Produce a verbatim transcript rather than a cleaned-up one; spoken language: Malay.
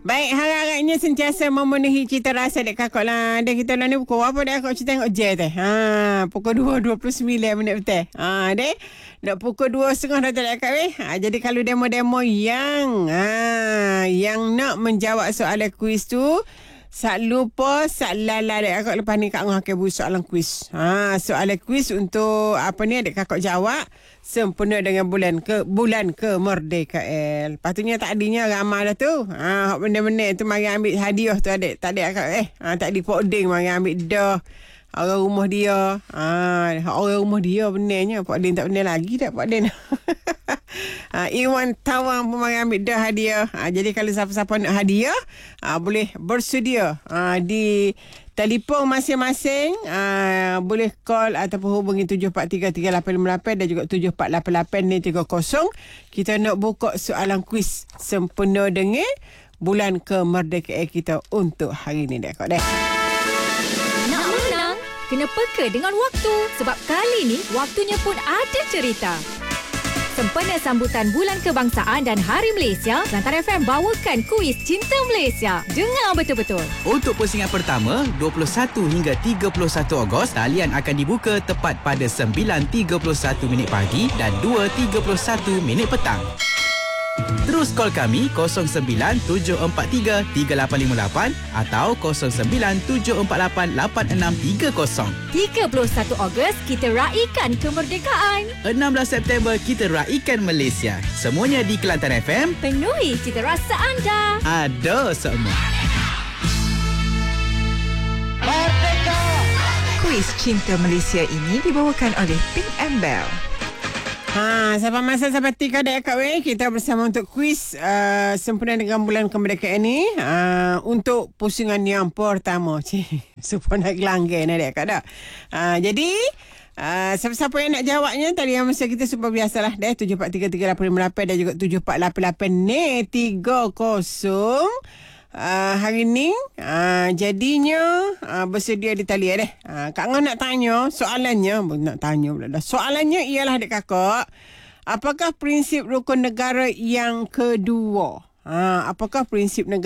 Baik, harap-harapnya sentiasa memenuhi cita rasa dek kakak lah. Dek kita lah ni pukul apa dek kakak tengok je teh. Ha, pukul dua dua puluh sembilan minit betul. Ha, dek. Nak pukul dua setengah dah tak dek kakak weh. Ha, jadi kalau demo-demo yang ha, yang nak menjawab soalan kuis tu, sak lupa, sak lala dek kakak lepas ni Kak Ngah akan buat soalan kuis. Ha, soalan kuis untuk apa ni dek kakak jawab sempena dengan bulan ke bulan kemerdekaan. Patutnya tak adinya ramai dah tu. Ha, hak benda-benda tu mari ambil hadiah tu adik. Tak ada kakak eh. Ha, tak di poding mari ambil dah. Orang rumah dia. Ha, orang rumah dia benarnya. Pak Din tak benar lagi tak Pak Din. Ha, Iwan Tawang pun mari ambil dah hadiah. Ha, jadi kalau siapa-siapa nak hadiah, ha, boleh bersedia ha, di telefon masing-masing. Ha, boleh call ataupun hubungi tujuh empat tiga tiga lapan lima lapan dan juga tujuh empat lapan lapan tiga kosong. Kita nak buka soalan kuis sempena dengan bulan kemerdekaan kita untuk hari ini dek kak dek. Nak menang, kena peka dengan waktu. Sebab kali ni, waktunya pun ada cerita. Sempena sambutan Bulan Kebangsaan dan Hari Malaysia, Kelantan F M bawakan kuis Cinta Malaysia. Dengar betul-betul. Untuk pusingan pertama, dua puluh satu hingga tiga puluh satu Ogos, talian akan dibuka tepat pada sembilan tiga puluh satu minit pagi dan dua tiga puluh satu minit petang. Terus call kami kosong sembilan tujuh empat tiga tiga lapan lima lapan atau kosong sembilan tujuh empat lapan lapan enam tiga kosong. tiga puluh satu Ogos, kita raikan kemerdekaan. enam belas September, kita raikan Malaysia. Semuanya di Kelantan F M. Penuhi cita rasa anda. Ada semua. Merdeka! Kuis Cinta Malaysia ini dibawakan oleh Pink and Bell. Ha, sampai masa sampai tiga dek kak weh, kita bersama untuk kuis uh, sempena dengan bulan kemerdekaan ni uh, untuk pusingan yang pertama. Cik, supaya nak gelanggai ni dek kak dah. Uh, jadi Uh, siapa-siapa yang nak jawabnya tadi yang masa kita super biasalah deh tujuh empat tiga tiga lapan lima lapan dan juga tujuh empat lapan lapan ni tiga kosong. Uh, hari ni uh, jadinya uh, bersedia di talian deh. Uh, Kak Ngah nak tanya soalannya, nak tanya pula dah. Soalannya ialah dek kakak, apakah prinsip rukun negara yang kedua? Uh, apakah prinsip negara